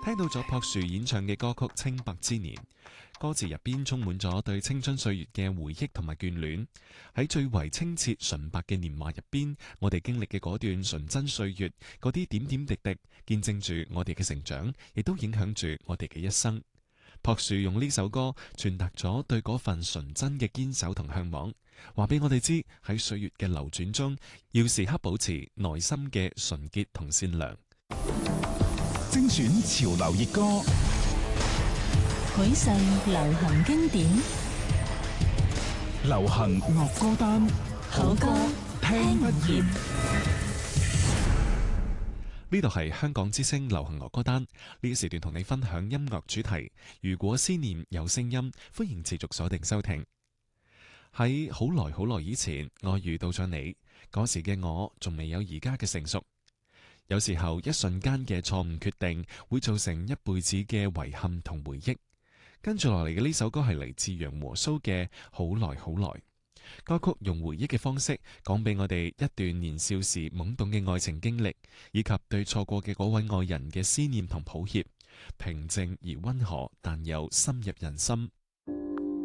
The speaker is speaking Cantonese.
聽到咗朴樹演唱嘅歌曲《清白之年》，歌詞入邊充滿咗對青春歲月嘅回憶同埋眷戀。喺最為清澈純白嘅年華入邊，我哋經歷嘅嗰段純真歲月，嗰啲點點滴滴，見證住我哋嘅成長，亦都影響住我哋嘅一生。朴樹用呢首歌傳達咗對嗰份純真嘅堅守同向往，話俾我哋知喺歲月嘅流轉中，要時刻保持內心嘅純潔同善良。 精選潮流熱歌， 許世流行經典， 流行樂歌單， 好歌聽不厭。 呢度係香港之聲流行樂歌單，呢個時段同你分享音樂主題。如果思念有聲音，歡迎持續鎖定收聽。喺好耐好耐以前，我遇到咗你，嗰時嘅我仲未有而家嘅成熟。有時候一瞬間嘅錯誤決定會造成一輩子嘅遺憾同回憶。跟住落嚟嘅呢首歌係嚟自楊和蘇嘅《好耐好耐》。歌曲用回憶嘅方式講俾我哋一段年少時懵懂嘅愛情經歷，以及對錯過嘅嗰位愛人嘅思念同抱歉，平靜而溫和，但又深入人心。